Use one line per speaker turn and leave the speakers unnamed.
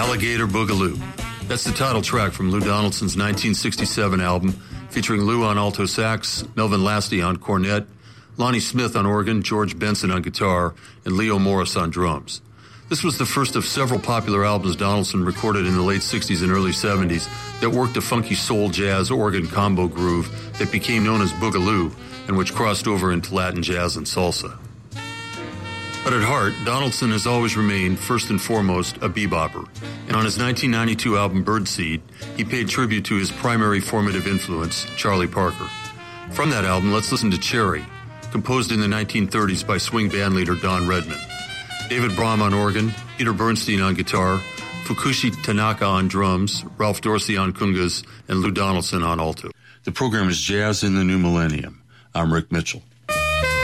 Alligator Boogaloo. That's the title track from Lou Donaldson's 1967 album, featuring Lou on alto sax, Melvin Lasty on cornet, Lonnie Smith on organ, George Benson on guitar, and Leo Morris on drums. This was the first of several popular albums Donaldson recorded in the late 60s and early 70s that worked a funky soul jazz organ combo groove that became known as Boogaloo and which crossed over into Latin jazz and salsa. But at heart, Donaldson has always remained, first and foremost, a bebopper. And on his 1992 album Birdseed, he paid tribute to his primary formative influence, Charlie Parker. From that album, let's listen to Cherry, composed in the 1930s by swing bandleader Don Redman. David Brahm on organ, Peter Bernstein on guitar, Fukushi Tanaka on drums, Ralph Dorsey on congas, and Lou Donaldson on alto. The program is Jazz in the New Millennium. I'm Rick Mitchell.